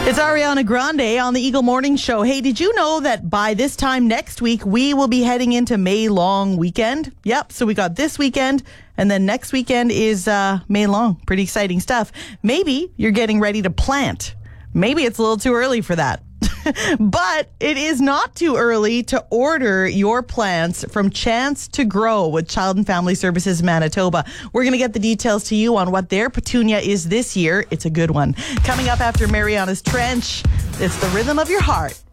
It's Ariana Grande on the Eagle Morning Show. Hey, did you know that by this time next week, we will be heading into May Long weekend? Yep, so we got this weekend, and then next weekend is May Long. Pretty exciting stuff. Maybe you're getting ready to plant. Maybe it's a little too early for that. But it is not too early to order your plants from Chance to Grow with Child and Family Services Manitoba. We're going to get the details to you on what their petunia is this year. It's a good one. Coming up after Mariana's Trench, it's the rhythm of your heart.